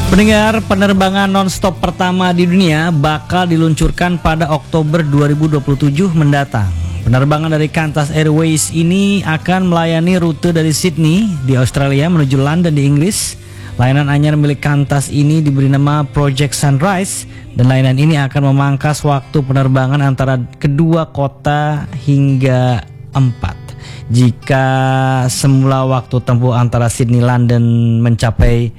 Pendengar, penerbangan non-stop pertama di dunia bakal diluncurkan pada Oktober 2027 mendatang. Penerbangan dari Qantas Airways ini akan melayani rute dari Sydney di Australia menuju London di Inggris. Layanan anyar milik Qantas ini diberi nama Project Sunrise dan layanan ini akan memangkas waktu penerbangan antara kedua kota hingga 4. Jika semula waktu tempuh antara Sydney London mencapai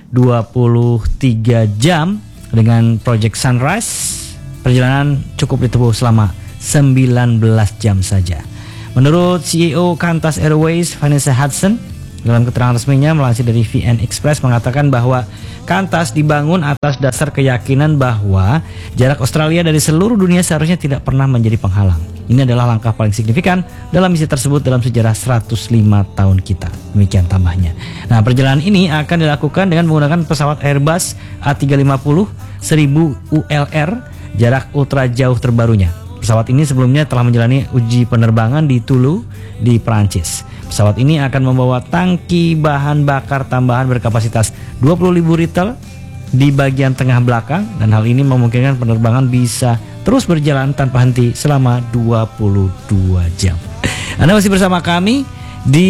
23 jam, dengan Project Sunrise perjalanan cukup ditempuh selama 19 jam saja. Menurut CEO Qantas Airways Vanessa Hudson, dalam keterangan resminya melansir dari VN Express mengatakan bahwa Qantas dibangun atas dasar keyakinan bahwa jarak Australia dari seluruh dunia seharusnya tidak pernah menjadi penghalang. Ini adalah langkah paling signifikan dalam misi tersebut dalam sejarah 105 tahun kita. Demikian tambahnya. Nah, perjalanan ini akan dilakukan dengan menggunakan pesawat Airbus A350 1000 ULR jarak ultra jauh terbarunya. Pesawat ini sebelumnya telah menjalani uji penerbangan di Toulouse di Prancis. Pesawat ini akan membawa tangki bahan bakar tambahan berkapasitas 20.000 liter di bagian tengah belakang, dan hal ini memungkinkan penerbangan bisa terus berjalan tanpa henti selama 22 jam. Anda masih bersama kami di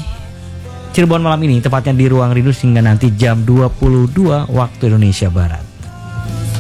Cirebon malam ini, tepatnya di Ruang Rindu hingga nanti jam 22 waktu Indonesia Barat.